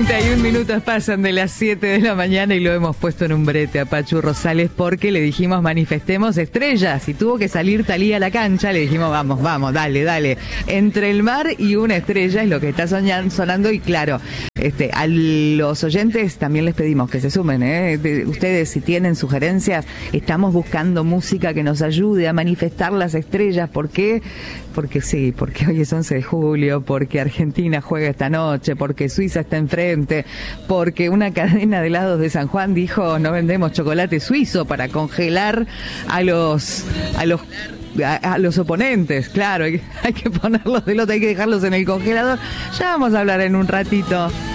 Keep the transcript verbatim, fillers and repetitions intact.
treinta y un minutos pasan de las siete de la mañana y lo hemos puesto en un brete a Pachu Rosales porque le dijimos manifestemos estrellas y tuvo que salir Talía a la cancha. Le dijimos vamos, vamos, dale, dale. Entre el mar y una estrella es lo que está soñando, sonando y claro, este, a los oyentes también les pedimos que se sumen, ¿eh? De, ustedes si tienen sugerencias, estamos buscando música que nos ayude a manifestar las estrellas. ¿Por qué? Porque sí, porque hoy es once de julio, porque Argentina juega esta noche, porque Suiza está enfrente, porque una cadena de helados de San Juan dijo no vendemos chocolate suizo para congelar a los a los a, a los oponentes. Claro, hay, hay que ponerlos del otro, hay que dejarlos en el congelador. Ya vamos a hablar en un ratito